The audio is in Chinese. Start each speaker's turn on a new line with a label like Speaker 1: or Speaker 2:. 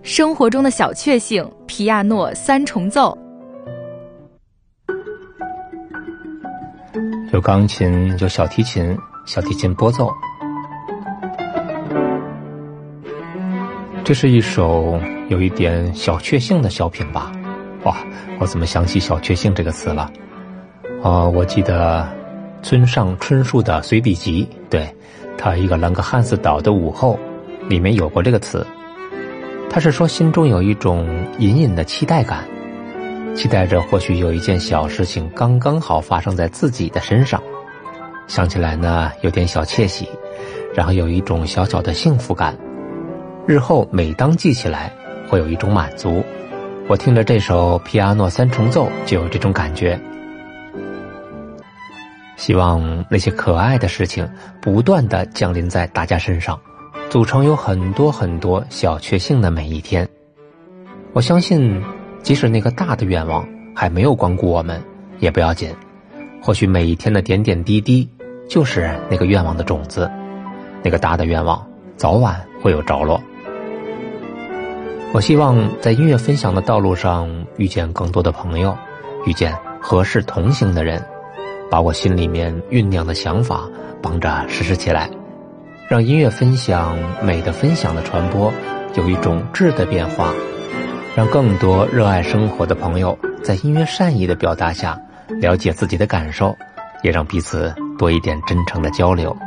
Speaker 1: 生活中的小确幸，皮亚诺三重奏。
Speaker 2: 有钢琴，有小提琴，小提琴拨奏。这是一首有一点小确幸的小品吧？哇，我怎么想起小确幸这个词了？我记得村上春树的随笔集，对，他一个兰格汉斯岛的午后里面有过这个词。他是说心中有一种隐隐的期待感，期待着或许有一件小事情刚刚好发生在自己的身上，想起来呢有点小窃喜，然后有一种小小的幸福感，日后每当记起来会有一种满足。我听着这首皮亚诺三重奏就有这种感觉。希望那些可爱的事情不断地降临在大家身上，组成有很多很多小确幸的每一天。我相信即使那个大的愿望还没有光顾我们也不要紧，或许每一天的点点滴滴就是那个愿望的种子，那个大的愿望早晚会有着落。我希望在音乐分享的道路上遇见更多的朋友，遇见合适同行的人，把我心里面酝酿的想法帮着实施起来，让音乐分享、美的分享的传播有一种质的变化，让更多热爱生活的朋友在音乐善意的表达下了解自己的感受，也让彼此多一点真诚的交流。